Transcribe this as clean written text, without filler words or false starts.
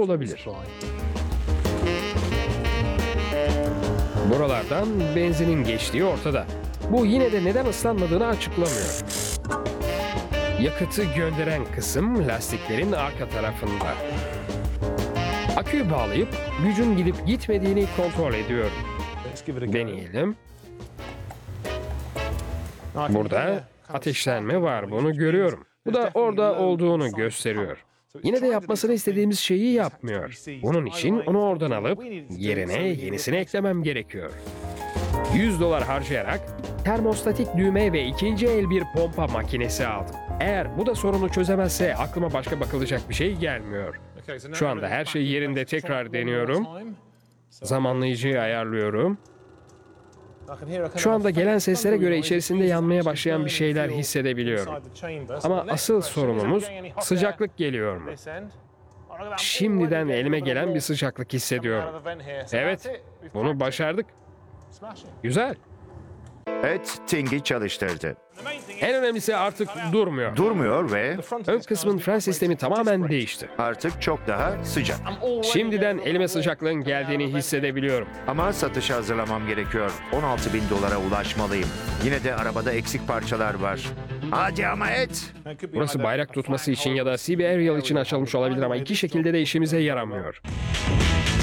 olabilir. Buralardan benzinin geçtiği ortada. Bu yine de neden ıslanmadığını açıklamıyor. Yakıtı gönderen kısım lastiklerin arka tarafında. Aküyü bağlayıp gücün gidip gitmediğini kontrol ediyorum. Deneyelim. Burada ateşlenme var, bunu görüyorum. Bu da orada olduğunu gösteriyor. Yine de yapmasını istediğimiz şeyi yapmıyor. Bunun için onu oradan alıp yerine yenisini eklemem gerekiyor. $100 harcayarak termostatik düğme ve ikinci el bir pompa makinesi aldım. Eğer bu da sorunu çözemezse aklıma başka bakılacak bir şey gelmiyor. Şu anda her şey yerinde, tekrar deniyorum. Zamanlayıcıyı ayarlıyorum. Şu anda gelen seslere göre içerisinde yanmaya başlayan bir şeyler hissedebiliyorum. Ama asıl sorunumuz sıcaklık geliyor mu? Şimdiden elime gelen bir sıcaklık hissediyorum. Evet, bunu başardık. Güzel. Ed Ting'i çalıştırdı. En önemlisi artık durmuyor. Durmuyor ve Ön kısmın fren sistemi tamamen değişti. artık çok daha sıcak. Şimdiden elime sıcaklığın geldiğini hissedebiliyorum. Ama satışa hazırlamam gerekiyor. $16.000 ulaşmalıyım. Yine de arabada eksik parçalar var. Hadi ama Ed. Burası bayrak tutması için ya da CB Aerial için açılmış olabilir ama iki şekilde de işimize yaramıyor.